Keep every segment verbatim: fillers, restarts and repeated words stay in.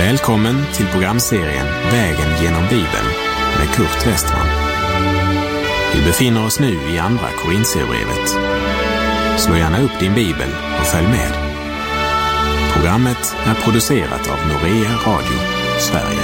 Välkommen till programserien Vägen genom Bibeln med Kurt Westman. Vi befinner oss nu i andra Korinthierbrevet. Slå gärna upp din bibel och följ med. Programmet är producerat av Norea Radio, Sverige.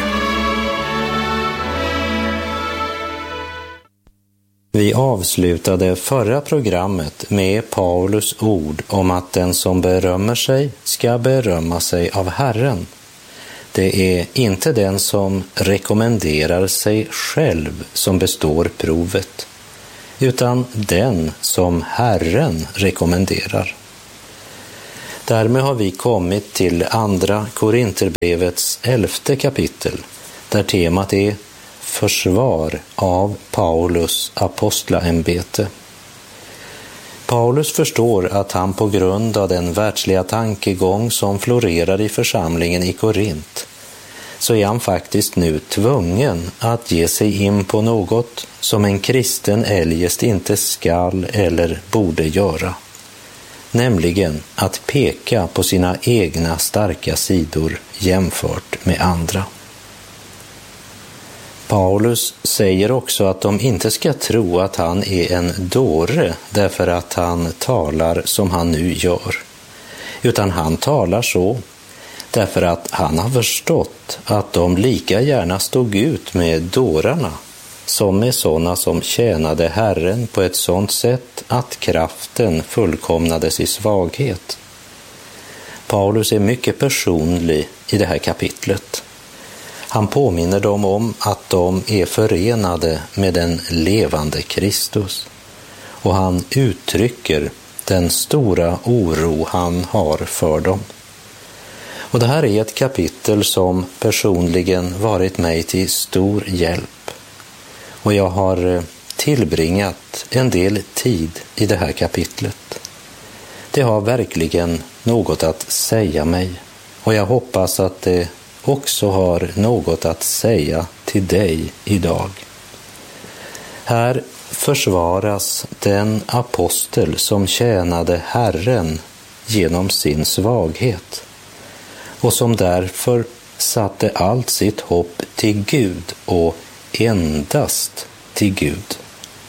Vi avslutade förra programmet med Paulus ord om att den som berömmer sig ska berömma sig av Herren. Det är inte den som rekommenderar sig själv som består provet, utan den som Herren rekommenderar. Därmed har vi kommit till andra Korinthierbrevets elfte kapitel, där temat är försvar av Paulus apostlaämbete. Paulus förstår att han på grund av den världsliga tankegång som florerar i församlingen i Korint, så är han faktiskt nu tvungen att ge sig in på något som en kristen eljest inte skall eller borde göra, nämligen att peka på sina egna starka sidor jämfört med andra. Paulus säger också att de inte ska tro att han är en dåre därför att han talar som han nu gör, utan han talar så därför att han har förstått att de lika gärna stod ut med dårarna som med sådana som tjänade Herren på ett sådant sätt att kraften fullkomnades i svaghet. Paulus är mycket personlig i det här kapitlet. Han påminner dem om att de är förenade med den levande Kristus, och han uttrycker den stora oro han har för dem. Och det här är ett kapitel som personligen varit mig till stor hjälp, och jag har tillbringat en del tid i det här kapitlet. Det har verkligen något att säga mig, och jag hoppas att det också har något att säga till dig idag. Här försvaras den apostel som tjänade Herren genom sin svaghet och som därför satte allt sitt hopp till Gud och endast till Gud.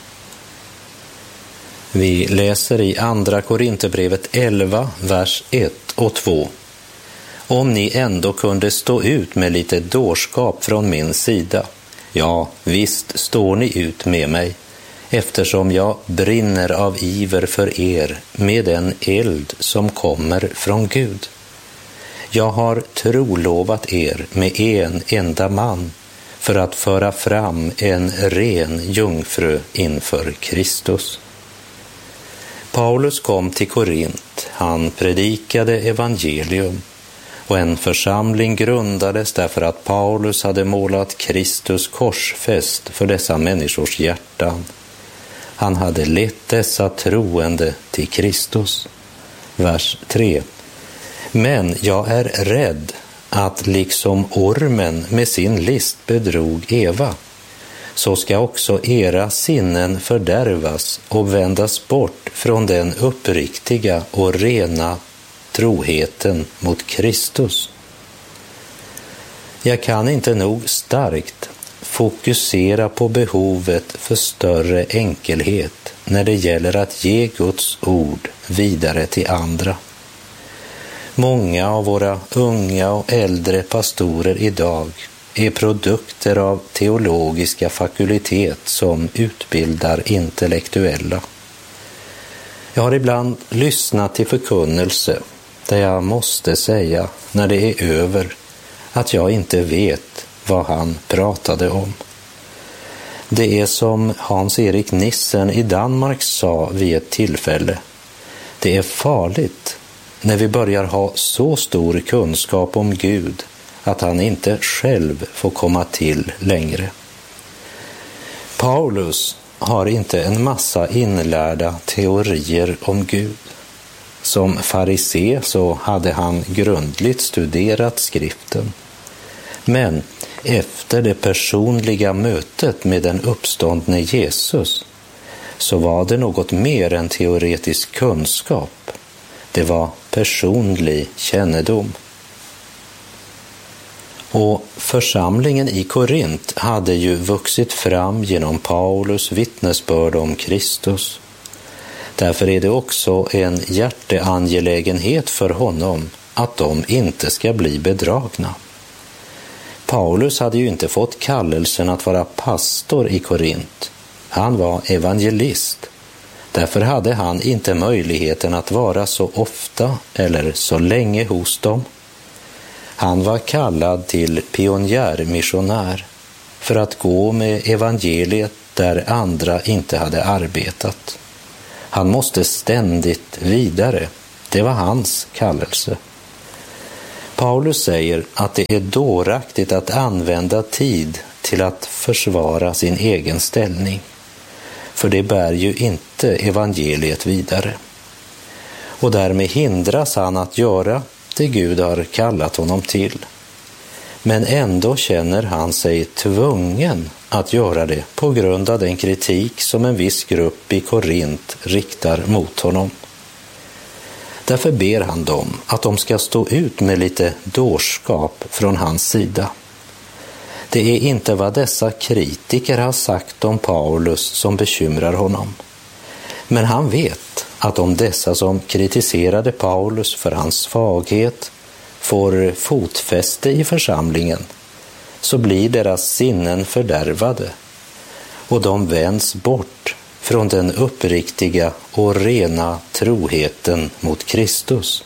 Vi läser i andra Korinthierbrevet elva, vers ett och två. Om ni ändå kunde stå ut med lite dårskap från min sida, ja, visst står ni ut med mig, eftersom jag brinner av iver för er med den eld som kommer från Gud. Jag har trolovat er med en enda man för att föra fram en ren jungfru inför Kristus. Paulus kom till Korint, han predikade evangelium, och en församling grundades därför att Paulus hade målat Kristus korsfäst för dessa människors hjärtan. Han hade lett dessa troende till Kristus. Vers tre. Men jag är rädd att liksom ormen med sin list bedrog Eva, så ska också era sinnen fördärvas och vändas bort från den uppriktiga och rena troheten mot Kristus. Jag kan inte nog starkt fokusera på behovet för större enkelhet när det gäller att ge Guds ord vidare till andra. Många av våra unga och äldre pastorer idag är produkter av teologiska fakultet som utbildar intellektuella. Jag har ibland lyssnat till förkunnelse där jag måste säga, när det är över, att jag inte vet vad han pratade om. Det är som Hans-Erik Nissen i Danmark sa vid ett tillfälle: det är farligt när vi börjar ha så stor kunskap om Gud att han inte själv får komma till längre. Paulus har inte en massa inlärda teorier om Gud. Som farisé så hade han grundligt studerat skriften. Men efter det personliga mötet med den uppståndne Jesus så var det något mer än teoretisk kunskap. Det var personlig kännedom. Och församlingen i Korint hade ju vuxit fram genom Paulus vittnesbörd om Kristus. Därför är det också en hjärteangelägenhet för honom att de inte ska bli bedragna. Paulus hade ju inte fått kallelsen att vara pastor i Korint. Han var evangelist. Därför hade han inte möjligheten att vara så ofta eller så länge hos dem. Han var kallad till pionjärmissionär för att gå med evangeliet där andra inte hade arbetat. Han måste ständigt vidare. Det var hans kallelse. Paulus säger att det är dåraktigt att använda tid till att försvara sin egen ställning. För det bär ju inte evangeliet vidare. Och därmed hindras han att göra det Gud har kallat honom till. Men ändå känner han sig tvungen att göra det på grund av den kritik som en viss grupp i Korint riktar mot honom. Därför ber han dem att de ska stå ut med lite dårskap från hans sida. Det är inte vad dessa kritiker har sagt om Paulus som bekymrar honom. Men han vet att om dessa som kritiserade Paulus för hans svaghet får fotfäste i församlingen, så blir deras sinnen fördärvade och de vänds bort från den uppriktiga och rena troheten mot Kristus.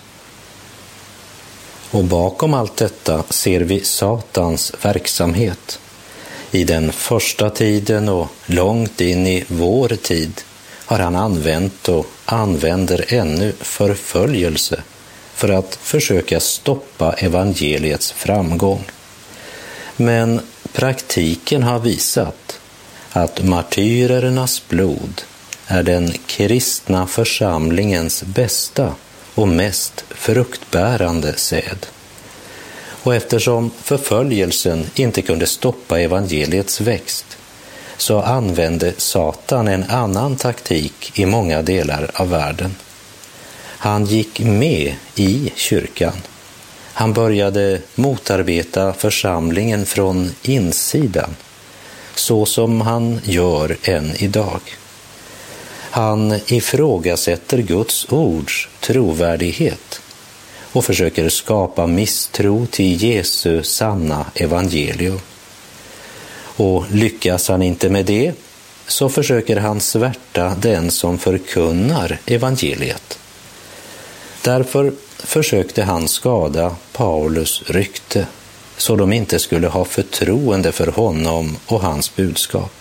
Och bakom allt detta ser vi Satans verksamhet. I den första tiden och långt in i vår tid har han använt och använder ännu förföljelse för att försöka stoppa evangeliets framgång. Men praktiken har visat att martyrernas blod är den kristna församlingens bästa och mest fruktbärande säd. Och eftersom förföljelsen inte kunde stoppa evangeliets växt, så använde Satan en annan taktik i många delar av världen. Han gick med i kyrkan. Han började motarbeta församlingen från insidan, så som han gör än idag. Han ifrågasätter Guds ords trovärdighet och försöker skapa misstro till Jesu sanna evangelium. Och lyckas han inte med det, så försöker han svärta den som förkunnar evangeliet. Därför försökte han skada Paulus rykte, så de inte skulle ha förtroende för honom och hans budskap.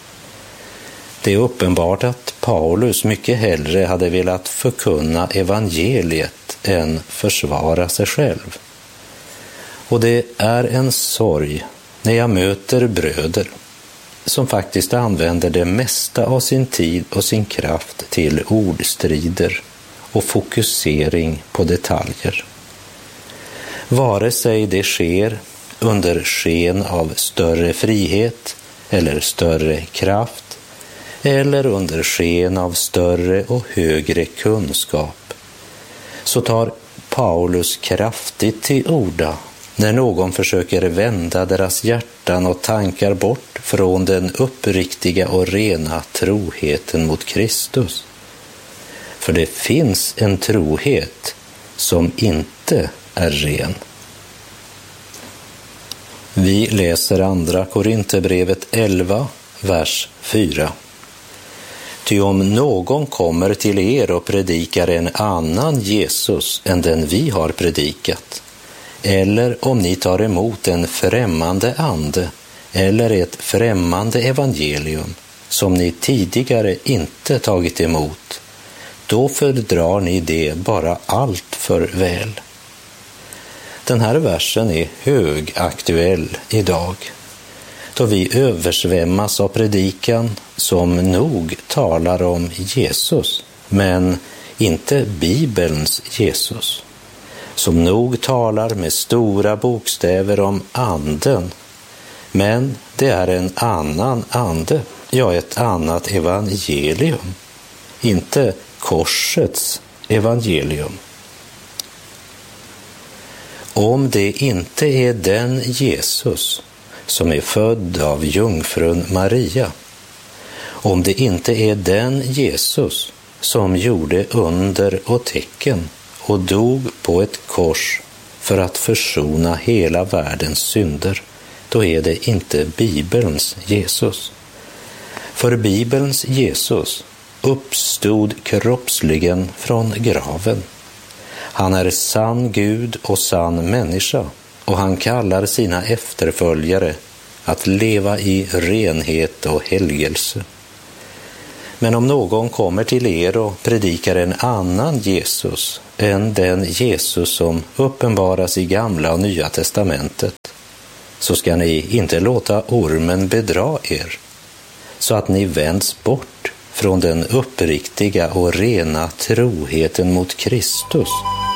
Det är uppenbart att Paulus mycket hellre hade velat förkunna evangeliet än försvara sig själv. Och det är en sorg när jag möter bröder som faktiskt använder det mesta av sin tid och sin kraft till ordstrider och fokusering på detaljer. Vare sig det sker under sken av större frihet eller större kraft, eller under sken av större och högre kunskap, så tar Paulus kraftigt till orda när någon försöker vända deras hjärtan och tankar bort från den uppriktiga och rena troheten mot Kristus. För det finns en trohet som inte är ren. Vi läser andra Korinthierbrevet elva, vers fyra. Ty om någon kommer till er och predikar en annan Jesus än den vi har predikat, eller om ni tar emot en främmande ande eller ett främmande evangelium som ni tidigare inte tagit emot, då fördrar ni det bara allt för väl. Den här versen är högaktuell idag, då vi översvämmas av predikan som nog talar om Jesus, men inte Bibelns Jesus, som nog talar med stora bokstäver om anden, men det är en annan ande, ja ett annat evangelium, inte korsets evangelium. Om det inte är den Jesus som är född av jungfrun Maria, om det inte är den Jesus som gjorde under och tecken och dog på ett kors för att försona hela världens synder, då är det inte Bibelns Jesus. För Bibelns Jesus uppstod kroppsligen från graven. Han är sann Gud och sann människa, och han kallar sina efterföljare att leva i renhet och helgelse. Men om någon kommer till er och predikar en annan Jesus än den Jesus som uppenbaras i Gamla och Nya testamentet, så ska ni inte låta ormen bedra er, så att ni vänds bort från den uppriktiga och rena troheten mot Kristus